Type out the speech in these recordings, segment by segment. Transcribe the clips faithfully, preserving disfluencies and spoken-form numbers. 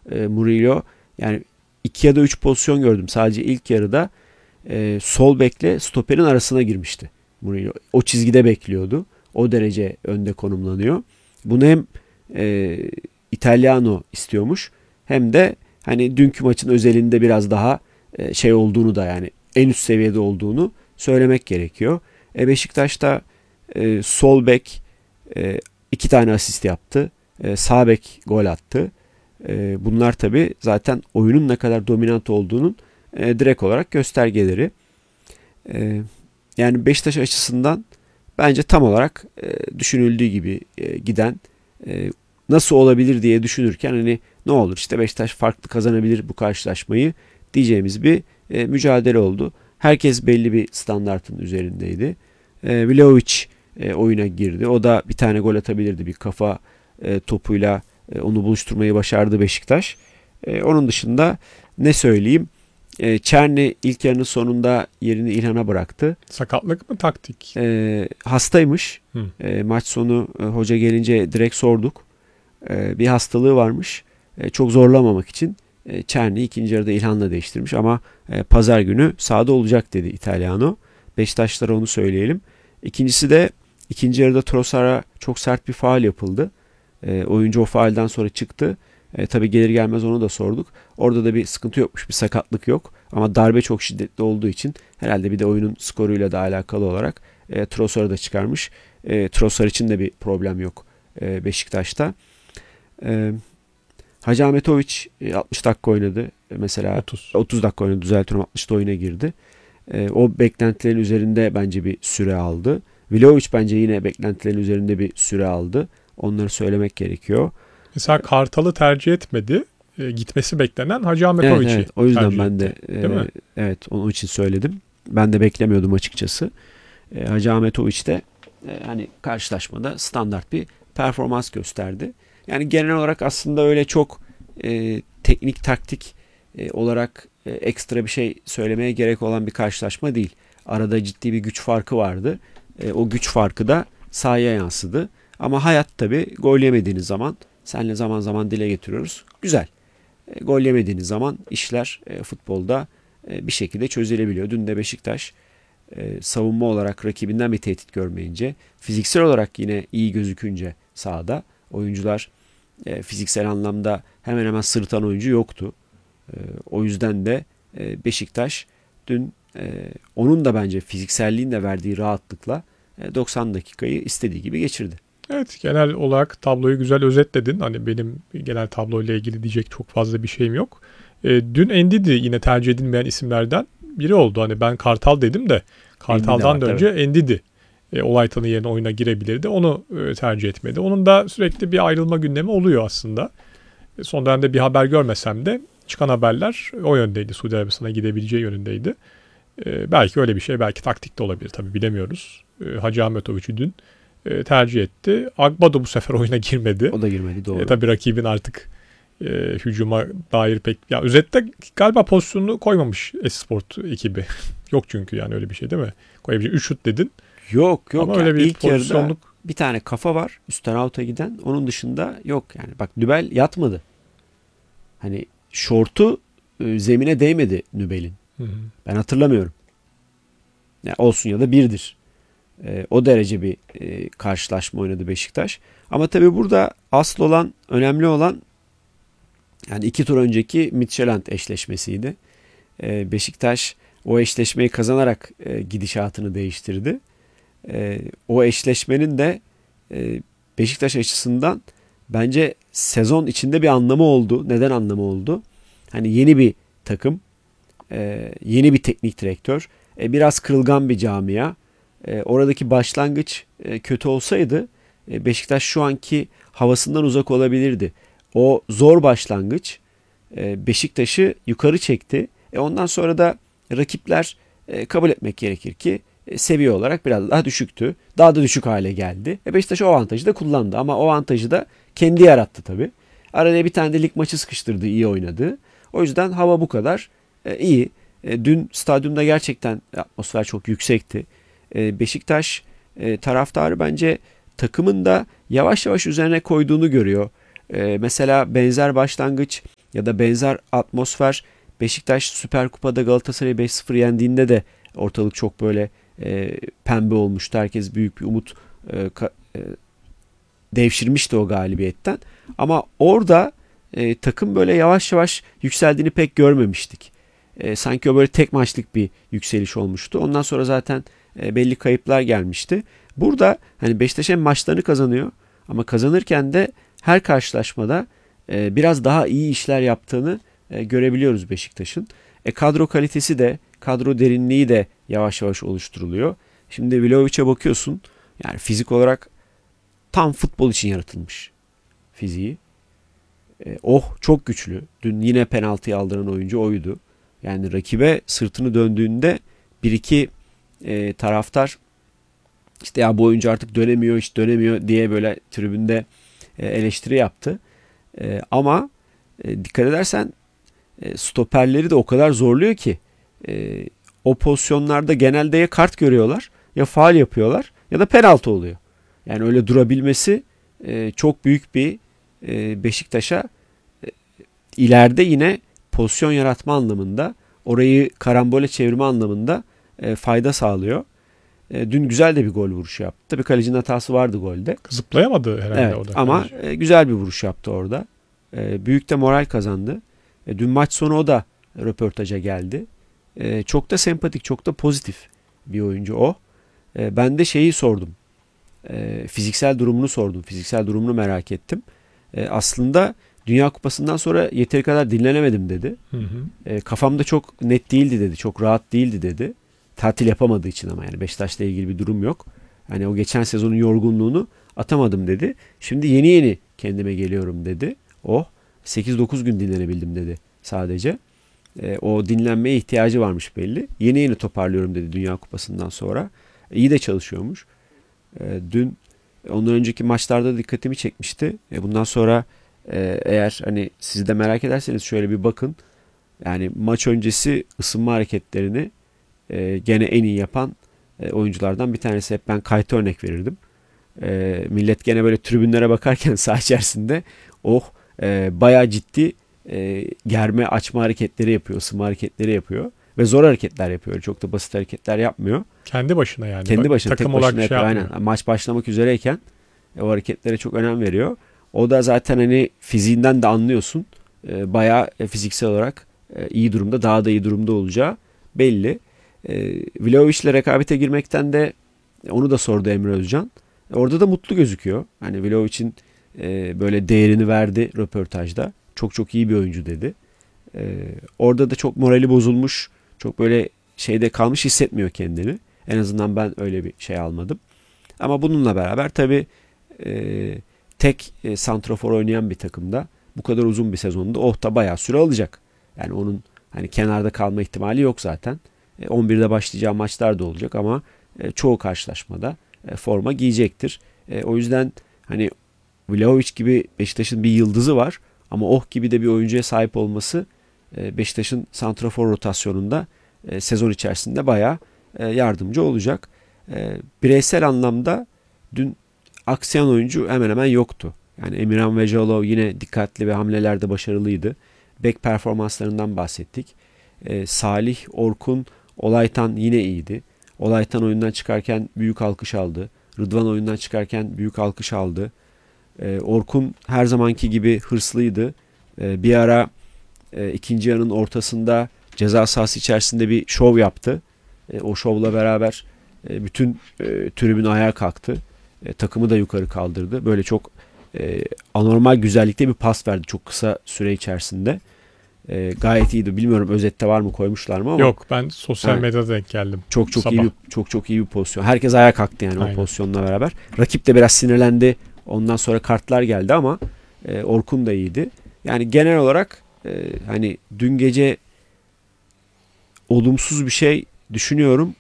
e, Murillo. Yani iki ya da üç pozisyon gördüm sadece ilk yarıda. E, sol bekle stoperin arasına girmişti Murillo. O çizgide bekliyordu. O derece önde konumlanıyor. Bunu hem e, Italiano istiyormuş hem de hani dünkü maçın özelinde biraz daha e, şey olduğunu da yani en üst seviyede olduğunu söylemek gerekiyor. E, Beşiktaş'ta e, sol bek e, iki tane asist yaptı. E, sağ bek gol attı. E, bunlar tabii zaten oyunun ne kadar dominant olduğunun e, direkt olarak göstergeleri. E, yani Beşiktaş açısından bence tam olarak e, düşünüldüğü gibi e, giden e, nasıl olabilir diye düşünürken hani ne olur işte Beşiktaş farklı kazanabilir bu karşılaşmayı diyeceğimiz bir e, mücadele oldu. Herkes belli bir standartın üzerindeydi. E, Vlahovic e, oyuna girdi. O da bir tane gol atabilirdi. Bir kafa e, topuyla e, onu buluşturmayı başardı Beşiktaş. E, onun dışında ne söyleyeyim? E, Çerni ilk yarının sonunda yerini İlhan'a bıraktı. Sakatlık mı taktik? E, hastaymış. E, maç sonu e, hoca gelince direkt sorduk. E, bir hastalığı varmış. E, çok zorlamamak için e, Çerni ikinci yarıda İlhan'la değiştirmiş ama e, pazar günü sahada olacak dedi Italiano. Beşiktaşlara onu söyleyelim. İkincisi de ikinci yarıda Trossard'a çok sert bir faul yapıldı. E, oyuncu o faulden sonra çıktı. E, tabii gelir gelmez onu da sorduk. Orada da bir sıkıntı yokmuş, bir sakatlık yok. Ama darbe çok şiddetli olduğu için herhalde bir de oyunun skoruyla da alakalı olarak e, Trossard'ı da çıkarmış. E, Trossard için de bir problem yok e, Beşiktaş'ta. E, Hacı Ahmetoviç e, altmış dakika oynadı. E, mesela otuz. otuz dakika oynadı, düzeltiyorum, altmışta oyuna girdi. E, o beklentilerin üzerinde bence bir süre aldı. Vlahovic bence yine beklentilerin üzerinde bir süre aldı. Onları söylemek gerekiyor. Mesela Kartal'ı tercih etmedi. E, gitmesi beklenen Hacı Ahmetovic'i evet, evet. O yüzden tercih ben de etti. e, Değil mi? evet onun için söyledim. Ben de beklemiyordum açıkçası. E, Hacı Ahmetoviç de e, hani karşılaşmada standart bir performans gösterdi. Yani genel olarak aslında öyle çok e, teknik taktik e, olarak e, ekstra bir şey söylemeye gerek olan bir karşılaşma değil. Arada ciddi bir güç farkı vardı. E, o güç farkı da sahaya yansıdı. Ama hayat tabii gol yemediğiniz zaman seninle zaman zaman dile getiriyoruz. Güzel. E, gol yemediğiniz zaman işler e, futbolda e, bir şekilde çözülebiliyor. Dün de Beşiktaş e, savunma olarak rakibinden bir tehdit görmeyince, fiziksel olarak yine iyi gözükünce sahada oyuncular e, fiziksel anlamda hemen hemen sırıtan oyuncu yoktu. E, o yüzden de e, Beşiktaş dün e, onun da bence fizikselliğin de verdiği rahatlıkla e, doksan dakikayı istediği gibi geçirdi. Evet, genel olarak tabloyu güzel özetledin. Hani benim genel tabloyla ilgili diyecek çok fazla bir şeyim yok. E, dün Ndidi yine tercih edilmeyen isimlerden biri oldu. Hani ben Kartal dedim de Kartal'dan da önce Ndidi e, Olaytan'ın yerine oyuna girebilirdi. Onu e, tercih etmedi. Onun da sürekli bir ayrılma gündemi oluyor aslında. E, son dönemde bir haber görmesem de çıkan haberler o yöndeydi. Suudi Arabistan'a gidebileceği yönündeydi. E, belki öyle bir şey, belki taktik de olabilir tabii, bilemiyoruz. E, Hacı Ahmetovic'i dün e, tercih etti. Agbado bu sefer oyuna girmedi. O da girmedi, doğru. E, tabii rakibin artık e, hücuma dair pek... Ya özette galiba pozisyonunu koymamış Esport ekibi. Yok çünkü yani öyle bir şey değil mi? Koyabileceğin üç şut dedin. Yok yok. Ama öyle bir ilk pozisyonluk... yarıda bir tane kafa var üstten out'a giden. Onun dışında yok yani. Bak Nübel yatmadı. Hani şortu e, zemine değmedi Nübel'in. Hı hı. Ben hatırlamıyorum. Ya olsun ya da birdir. E, o derece bir e, karşılaşma oynadı Beşiktaş. Ama tabii burada asıl olan, önemli olan yani iki tur önceki Midtjylland eşleşmesiydi. E, Beşiktaş o eşleşmeyi kazanarak e, gidişatını değiştirdi. E, o eşleşmenin de e, Beşiktaş açısından bence sezon içinde bir anlamı oldu. Neden anlamı oldu? Hani yeni bir takım, e, yeni bir teknik direktör, e, biraz kırılgan bir camia. E, oradaki başlangıç e, kötü olsaydı e, Beşiktaş şu anki havasından uzak olabilirdi. O zor başlangıç e, Beşiktaş'ı yukarı çekti. E, ondan sonra da rakipler e, kabul etmek gerekir ki e, seviye olarak biraz daha düşüktü. Daha da düşük hale geldi. E, Beşiktaş o avantajı da kullandı ama o avantajı da kendi yarattı tabii. Araya bir tane de lig maçı sıkıştırdı, iyi oynadı. O yüzden hava bu kadar e, iyi. E, dün stadyumda gerçekten atmosfer çok yüksekti. E, Beşiktaş e, taraftarı bence takımın da yavaş yavaş üzerine koyduğunu görüyor. E, mesela benzer başlangıç ya da benzer atmosfer Beşiktaş Süper Kupa'da Galatasaray'ı beş sıfır yendiğinde de ortalık çok böyle e, pembe olmuştu. Herkes büyük bir umut e, ka, e, devşirmişti o galibiyetten. Ama orada e, takım böyle yavaş yavaş yükseldiğini pek görmemiştik. E, sanki o böyle tek maçlık bir yükseliş olmuştu. Ondan sonra zaten e, belli kayıplar gelmişti. Burada hani Beşiktaş hem maçlarını kazanıyor ama kazanırken de her karşılaşmada e, biraz daha iyi işler yaptığını e, görebiliyoruz Beşiktaş'ın. E, kadro kalitesi de, kadro derinliği de yavaş yavaş oluşturuluyor. Şimdi Vlahovic'e bakıyorsun. Yani fizik olarak tam futbol için yaratılmış fiziği. E, oh çok güçlü. Dün yine penaltıyı aldıran oyuncu oydu. Yani rakibe sırtını döndüğünde bir iki e, taraftar işte ya bu oyuncu artık dönemiyor, hiç dönemiyor diye böyle tribünde e, eleştiri yaptı. E, ama e, dikkat edersen e, stoperleri de o kadar zorluyor ki e, o pozisyonlarda genelde ya kart görüyorlar ya faul yapıyorlar ya da penaltı oluyor. Yani öyle durabilmesi e, çok büyük bir e, Beşiktaş'a e, ileride yine pozisyon yaratma anlamında, orayı karambole çevirme anlamında e, fayda sağlıyor. E, dün güzel de bir gol vuruşu yaptı. Tabii kalecinin hatası vardı golde. Zıplayamadı herhalde evet, o da. ama e, güzel bir vuruş yaptı orada. E, büyük de moral kazandı. E, dün maç sonu o da röportaja geldi. E, çok da sempatik, çok da pozitif bir oyuncu o. E, ben de şeyi sordum. E, fiziksel durumunu sordum. Fiziksel durumunu merak ettim. E, aslında Dünya Kupası'ndan sonra yeteri kadar dinlenemedim dedi. Hı hı. E, kafamda çok net değildi dedi. Çok rahat değildi dedi. Tatil yapamadığı için ama yani Beşiktaş'la ilgili bir durum yok. Hani o geçen sezonun yorgunluğunu atamadım dedi. Şimdi yeni yeni kendime geliyorum dedi. Oh sekiz dokuz gün dinlenebildim dedi sadece. E, o dinlenmeye ihtiyacı varmış belli. Yeni yeni toparlıyorum dedi Dünya Kupası'ndan sonra. E, iyi de çalışıyormuş. E, dün ondan önceki maçlarda dikkatimi çekmişti. E, bundan sonra e, eğer hani siz de merak ederseniz şöyle bir bakın. Yani maç öncesi ısınma hareketlerini e, gene en iyi yapan e, oyunculardan bir tanesi. Hep ben Kayt'a örnek verirdim. E, millet gene böyle tribünlere bakarken saha içerisinde oh e, bayağı ciddi e, germe açma hareketleri yapıyor, ısınma hareketleri yapıyor ve zor hareketler yapıyor. Çok da basit hareketler yapmıyor. Kendi başına yani. Kendi başına, takım tek başına olarak bir şey yapıyor. yapmıyor. Aynen. Maç başlamak üzereyken e, o hareketlere çok önem veriyor. O da zaten hani fiziğinden de anlıyorsun. E, bayağı e, fiziksel olarak e, iyi durumda, daha da iyi durumda olacağı belli. E, Vlahovic ile rekabete girmekten de e, onu da sordu Emre Özcan. E, orada da mutlu gözüküyor. Hani Vlahovic'in e, böyle değerini verdi röportajda. Çok çok iyi bir oyuncu dedi. E, orada da çok morali bozulmuş, çok böyle şeyde kalmış hissetmiyor kendini. En azından ben öyle bir şey almadım. Ama bununla beraber tabii e, tek e, santrafor oynayan bir takımda bu kadar uzun bir sezonda oh da bayağı süre alacak. Yani onun hani kenarda kalma ihtimali yok zaten. E, on birde başlayacağı maçlar da olacak ama e, çoğu karşılaşmada e, forma giyecektir. E, o yüzden hani Vlahovic gibi Beşiktaş'ın bir yıldızı var ama oh gibi de bir oyuncuya sahip olması e, Beşiktaş'ın santrafor rotasyonunda e, sezon içerisinde bayağı e, yardımcı olacak. E, bireysel anlamda dün aksayan oyuncu hemen hemen yoktu. Yani Emirhan Vejalov yine dikkatli ve hamlelerde başarılıydı. Bek performanslarından bahsettik. Ee, Salih, Orkun, Olaytan yine iyiydi. Olaytan oyundan çıkarken büyük alkış aldı. Rıdvan oyundan çıkarken büyük alkış aldı. Ee, Orkun her zamanki gibi hırslıydı. Ee, bir ara e, ikinci yarının ortasında ceza sahası içerisinde bir şov yaptı. E, o şovla beraber e, bütün e, tribün ayağa kalktı. E, takımı da yukarı kaldırdı. Böyle çok e, anormal güzellikte bir pas verdi çok kısa süre içerisinde. E, gayet iyiydi. Bilmiyorum özette var mı koymuşlar mı ama. Yok ben sosyal Ha. medyada denk geldim. Çok çok Sabah. iyi bir, çok çok iyi bir pozisyon. Herkes ayağa kalktı yani Aynen. o pozisyonla beraber. Rakip de biraz sinirlendi. Ondan sonra kartlar geldi ama e, Orkun da iyiydi. Yani genel olarak e, hani dün gece olumsuz bir şey düşünüyorum.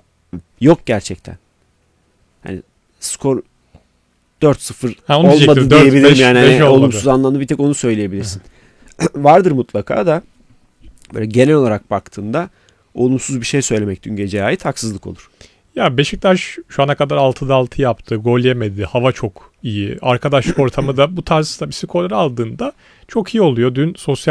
Yok gerçekten. Hani skor dört sıfır Ha, onu olmadı diyecektim. dört, diyebilirim beş, yani. beş Hani olmadı. olumsuz anlamda bir tek onu söyleyebilirsin. Vardır mutlaka da böyle genel olarak baktığında olumsuz bir şey söylemek dün geceye ait haksızlık olur. Ya Beşiktaş şu ana kadar altıda altı yaptı. Gol yemedi. Hava çok iyi. Arkadaşlık ortamı da bu tarz bir skorları aldığında çok iyi oluyor. Dün sosyal